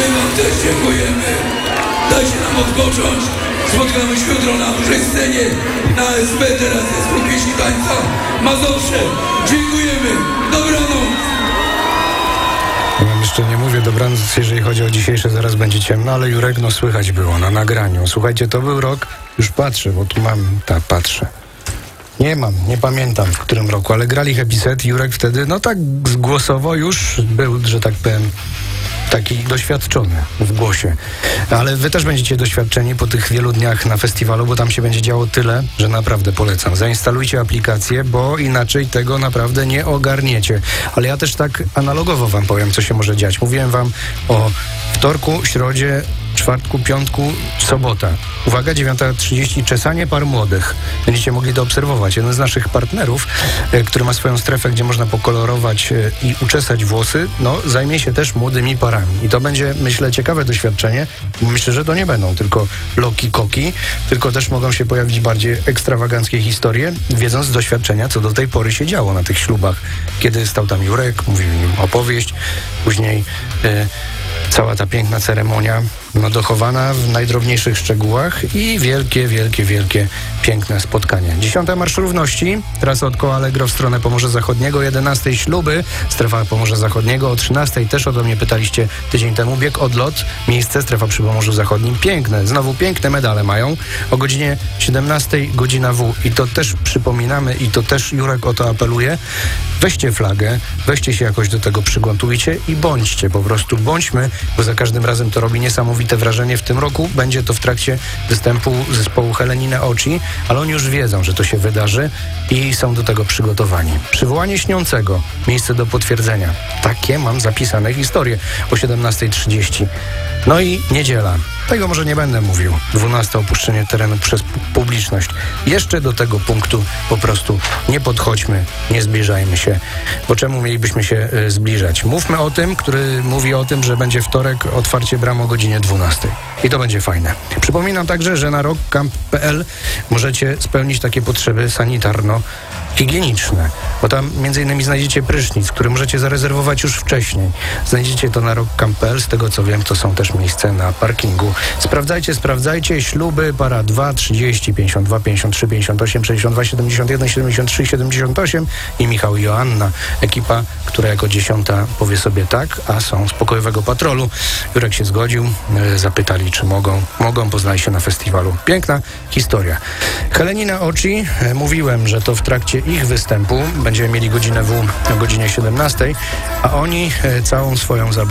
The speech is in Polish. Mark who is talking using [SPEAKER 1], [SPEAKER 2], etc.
[SPEAKER 1] My wam też dziękujemy. Dajcie nam odpocząć. Spotkamy się jutro na dużej scenie. Na SP teraz jest po pieśni tańca. Mazowsze. Dziękujemy. Dobranoc.
[SPEAKER 2] Ja wam jeszcze nie mówię dobranoc, jeżeli chodzi o dzisiejsze, zaraz będzie ciemno, ale Jurek, no słychać było na nagraniu. Słuchajcie, to był rok, już patrzę, bo tu mam, patrzę. Nie pamiętam w którym roku, ale grali Happy Set. Jurek wtedy, no tak głosowo już był, że tak powiem, taki doświadczony w głosie. Ale wy też będziecie doświadczeni po tych wielu dniach na festiwalu, bo tam się będzie działo tyle, że naprawdę polecam. Zainstalujcie aplikację, bo inaczej tego naprawdę nie ogarniecie. Ale ja też tak analogowo wam powiem, co się może dziać. Mówiłem wam o wtorku, środzie, czwartku, piątku, sobota. Uwaga, 9:30, czesanie par młodych. Będziecie mogli to obserwować. Jeden z naszych partnerów, który ma swoją strefę, gdzie można pokolorować i uczesać włosy, no zajmie się też młodymi parami. I to będzie, myślę, ciekawe doświadczenie. Myślę, że to nie będą tylko loki-koki, tylko też mogą się pojawić bardziej ekstrawaganckie historie, wiedząc z doświadczenia, co do tej pory się działo na tych ślubach. Kiedy stał tam Jurek, mówił im opowieść, później cała ta piękna ceremonia, no, dochowana w najdrobniejszych szczegółach i wielkie, piękne spotkanie. 10. Marsz Równości, trasa od koła Allegro w stronę Pomorza Zachodniego, 11. śluby, strefa Pomorza Zachodniego, o 13. też ode mnie pytaliście tydzień temu, bieg odlot, miejsce, strefa przy Pomorzu Zachodnim, piękne, znowu piękne medale mają, o godzinie 17 godzina W i to też przypominamy i to też Jurek o to apeluje, weźcie flagę, weźcie się jakoś do tego, przygotujcie i bądźcie, po prostu bądźmy, bo za każdym razem to robi niesamowite wrażenie. W tym roku będzie to w trakcie występu zespołu Helenina Oczy, ale oni już wiedzą, że to się wydarzy i są do tego przygotowani. Przywołanie śniącego, miejsce do potwierdzenia. Takie mam zapisane historie o 17:30. No i niedziela. Tego może nie będę mówił. 12. opuszczenie terenu przez publiczność. Jeszcze do tego punktu po prostu nie podchodźmy, nie zbliżajmy się. Bo czemu mielibyśmy się zbliżać? Mówmy o tym, który mówi o tym, że będzie wtorek, otwarcie bram o godzinie 12. I to będzie fajne. Przypominam także, że na rockcamp.pl możecie spełnić takie potrzeby sanitarno-higieniczne. Bo tam między innymi znajdziecie prysznic, który możecie zarezerwować już wcześniej. Znajdziecie to na rockcamp.pl. Z tego co wiem, to są też miejsca na parkingu. Sprawdzajcie. Śluby, para 2, 30, 52, 53, 58, 62, 71, 73, 78 i Michał i Joanna. Ekipa, która jako 10 powie sobie tak, a są z pokojowego patrolu. Jurek się zgodził, zapytali, czy mogą, poznali się na festiwalu. Piękna historia. Helenina Oczy, mówiłem, że to w trakcie ich występu będziemy mieli godzinę W o godzinie 17, a oni całą swoją zabawę